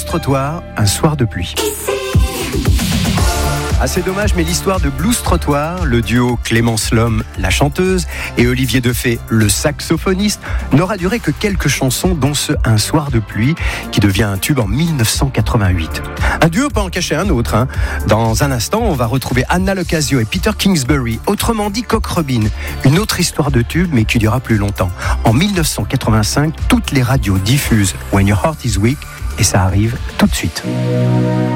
Trottoir, un soir de pluie. Assez dommage, mais l'histoire de Blues Trottoir, le duo Clémence Lhomme, la chanteuse, et Olivier Defay, le saxophoniste, n'aura duré que quelques chansons, dont ce Un soir de pluie, qui devient un tube en 1988. Un duo peut en cacher un autre. Dans un instant, on va retrouver Anna Locasio et Peter Kingsbury, autrement dit Cock Robin. Une autre histoire de tube, mais qui durera plus longtemps. En 1985, toutes les radios diffusent When Your Heart Is Weak, et ça arrive tout de suite.